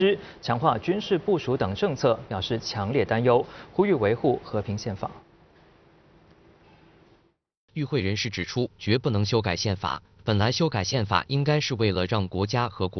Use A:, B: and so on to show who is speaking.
A: 强化军事部署等政策表示强烈担忧，呼吁维护和平宪法。
B: 与会人士指出，绝不能修改宪法。本来修改宪法应该是为了让国家和国